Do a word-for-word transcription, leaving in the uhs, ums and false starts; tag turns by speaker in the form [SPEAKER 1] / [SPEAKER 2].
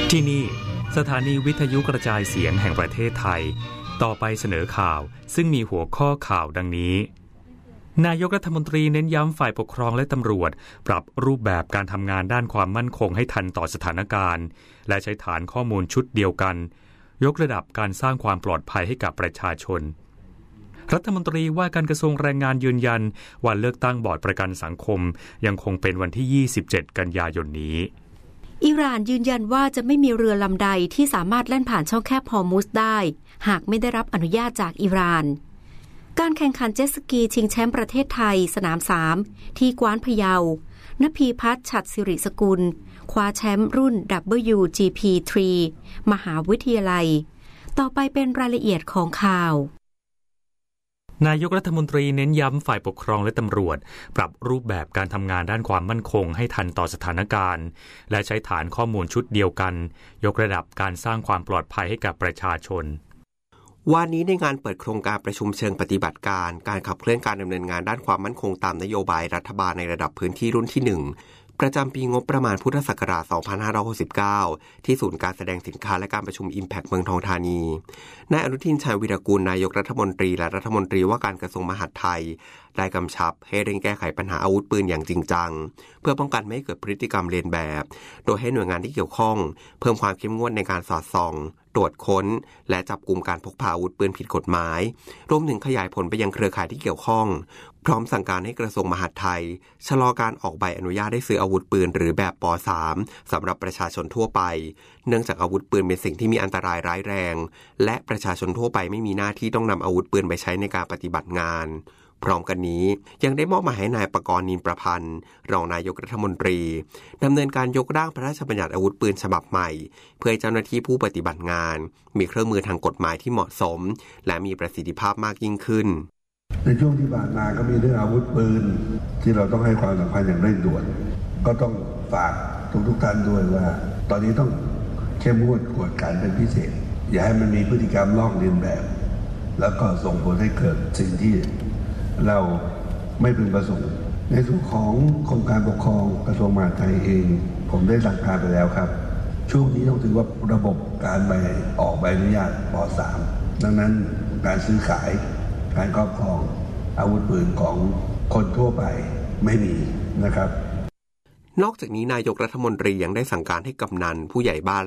[SPEAKER 1] ที่นี่สถานีวิทยุกระจายเสียงแห่งประเทศไทยต่อไปเสนอข่าวซึ่งมีหัวข้อข่าวดังนี้นายกรัฐมนตรีเน้นย้ำฝ่ายปกครองและตำรวจปรับรูปแบบการทำงานด้านความมั่นคงให้ทันต่อสถานการณ์และใช้ฐานข้อมูลชุดเดียวกันยกระดับการสร้างความปลอดภัยให้กับประชาชนรัฐมนตรีว่าการกระทรวงแรงงานยืนยันวันเลือกตั้งบอร์ดประกันสังคมยังคงเป็นวันที่ยี่สิบเจ็ดกันยายนนี้
[SPEAKER 2] อิหร่านยืนยันว่าจะไม่มีเรือลำใดที่สามารถแล่นผ่านช่องแคบฮอร์มุซได้หากไม่ได้รับอนุญาตจากอิหร่านการแข่งขันเจ็ตสกีชิงแชมป์ประเทศไทยสนามสามที่กว้านพะเยานภีพัฒน์ฉัตรสิริสกุลคว้าแชมป์รุ่น ดับเบิลยู จี พี สาม มหาวิทยาลัยต่อไปเป็นรายละเอียดของข่าวน
[SPEAKER 1] ายกรัฐมนตรีเน้นย้ำฝ่ายปกครองและตำรวจปรับรูปแบบการทำงานด้านความมั่นคงให้ทันต่อสถานการณ์และใช้ฐานข้อมูลชุดเดียวกันยกระดับการสร้างความปลอดภัยให้กับประชาชน
[SPEAKER 3] วันนี้ในงานเปิดโครงการประชุมเชิงปฏิบัติการการขับเคลื่อนการดำเนินงานด้านความมั่นคงตามนโยบายรัฐบาลในระดับพื้นที่รุ่นที่หนึ่งประจำปีงบประมาณพุทธศักราชสองพันห้าร้อยหกสิบเก้าที่ศูนย์การแสดงสินค้าและการประชุม Impact เมืองทองธานีนายอนุทินชาญวีรกูลนายกรัฐมนตรีและรัฐมนตรีว่าการกระทรวงมหาดไทยได้กำชับให้เร่งแก้ไขปัญหาอาวุธปืนอย่างจริงจังเพื่อป้องกันไม่ให้เกิดพฤติกรรมเลียนแบบโดยให้หน่วยงานที่เกี่ยวข้องเพิ่มความเข้มงวดในการสอดส่องตรวจค้นและจับกุมการพกพาอาวุธปืนผิดกฎหมายรวมถึงขยายผลไปยังเครือข่ายที่เกี่ยวข้องพร้อมสั่งการให้กระทรวงมหาดไทยชะลอการออกใบอนุญาตให้ซื้ออาวุธปืนหรือแบบป สาม สำหรับประชาชนทั่วไปเนื่องจากอาวุธปืนเป็นสิ่งที่มีอันตรายร้ายแรงและประชาชนทั่วไปไม่มีหน้าที่ต้องนำอาวุธปืนไปใช้ในการปฏิบัติงานพร้อมกันนี้ยังได้มอบหมายให้นายปกรณ์นินประพันธ์รองนายกรัฐมนตรีดำเนินการยกร่างพระราชบัญญัติอาวุธปืนฉบับใหม่เพื่อให้เจ้าหน้าที่ผู้ปฏิบัติงานมีเครื่องมือทางกฎหมายที่เหมาะสมและมีประสิทธิภาพมากยิ่งขึ้น
[SPEAKER 4] ในช่วงที่ผ่านมาก็มีเรื่องอาวุธปืนที่เราต้องให้ความสำคัญอย่างเร่งด่วนก็ต้องฝากทุกทุกท่านด้วยว่าตอนนี้ต้องเข้มงวดกวดขันเป็นพิเศษอย่าให้มันมีพฤติกรรมลอกเลียนแบบแล้วก็ส่งผลให้เกิดสิ่งที่เราไม่พึงประสงค์ในส่วนของกรมการปกครองกระทรวงมหาดไทยเองผมได้สั่งการไปแล้วครับช่วงนี้ต้องถือว่าระบบการใบออกใบอนุญาตป สาม ดังนั้นการซื้อขายการครอบครองอาวุธปืนของคนทั่วไปไม่มีนะครับ
[SPEAKER 3] นอกจากนี้นายกรัฐมนตรียังได้สั่งการให้กำนันผู้ใหญ่บ้าน